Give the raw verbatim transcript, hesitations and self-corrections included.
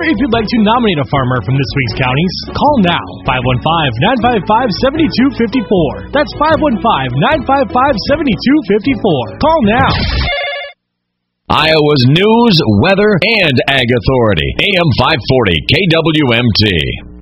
If you'd like to nominate a farmer from this week's counties, call now. five one five, nine five five, seven two five four. That's five one five, nine five five, seven two five four. Call now. Iowa's news, weather, and ag authority. A M five forty K W M T.